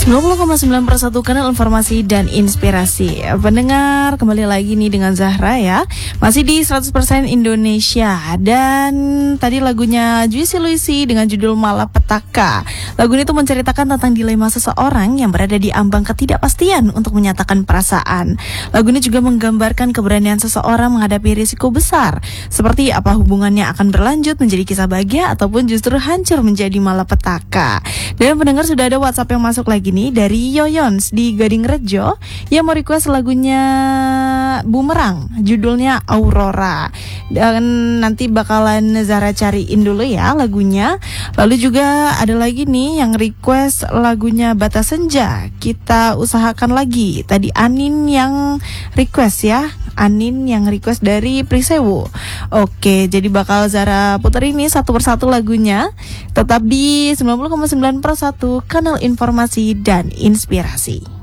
90,9 kanal informasi dan inspirasi. Pendengar, kembali lagi nih dengan Zahra ya. Masih di 100% Indonesia. Dan tadi lagunya Juicy Luicy dengan judul Malapetaka. Lagu ini tuh menceritakan tentang dilema seseorang yang berada di ambang ketidakpastian untuk menyatakan perasaan. Lagu ini juga menggambarkan keberanian seseorang menghadapi risiko besar, seperti apa hubungannya akan berlanjut menjadi kisah bahagia ataupun justru hancur menjadi malapetaka. Dan pendengar, sudah ada WhatsApp yang masuk lagi nih dari Yoyons di Gading Rejo yang mau request lagunya Bumerang, judulnya Aurora. Dan nanti bakalan Zara cariin dulu ya lagunya. Lalu juga ada lagi nih yang request lagunya Bata Senja. Kita usahakan lagi. Tadi Anin yang request ya. Anin yang request dari Prisewu. Oke, jadi bakal Zara putar ini satu persatu lagunya. Tetap di 90,9 kanal informasi dan inspirasi.